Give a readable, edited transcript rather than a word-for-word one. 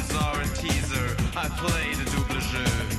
are a teaser. I play the double jeu.